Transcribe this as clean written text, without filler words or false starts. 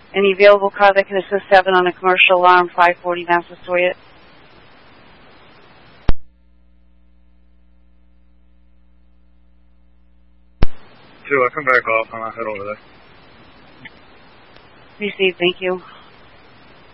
Any available car that can assist 7 on a commercial alarm, 540 Massasoit. 2, I'll come back off and I'll head over there. Received, thank you.